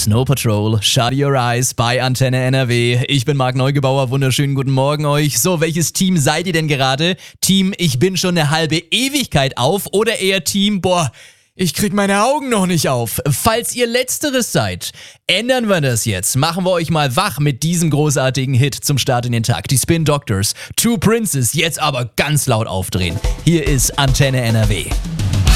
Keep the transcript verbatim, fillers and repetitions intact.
Snow Patrol, Shut Your Eyes bei Antenne N R W. Ich bin Marc Neugebauer, wunderschönen guten Morgen euch. So, welches Team seid ihr denn gerade? Team, ich bin schon eine halbe Ewigkeit auf oder eher Team, boah, ich krieg meine Augen noch nicht auf. Falls ihr Letzteres seid, ändern wir das jetzt. Machen wir euch mal wach mit diesem großartigen Hit zum Start in den Tag. Die Spin Doctors, Two Princes, jetzt aber ganz laut aufdrehen. Hier ist Antenne N R W.